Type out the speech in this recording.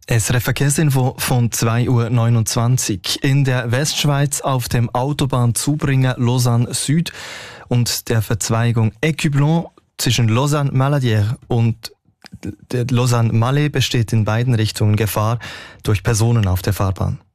SRF Verkehrsinfo von 2:29 Uhr. In der Westschweiz auf dem Autobahnzubringer Lausanne Süd und der Verzweigung Écublens zwischen Lausanne-Maladière und Lausanne-Malais besteht in beiden Richtungen Gefahr durch Personen auf der Fahrbahn.